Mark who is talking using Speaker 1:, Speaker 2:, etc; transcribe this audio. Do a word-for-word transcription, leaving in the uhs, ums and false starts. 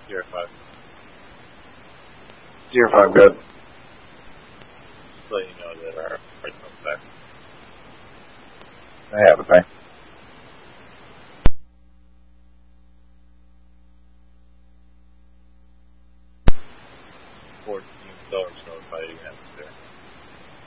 Speaker 1: Zero five.
Speaker 2: Zero five, good.
Speaker 1: Just let you know that our price comes back.
Speaker 2: I have it, thanks.
Speaker 1: Fourteen dollars notified again, sir.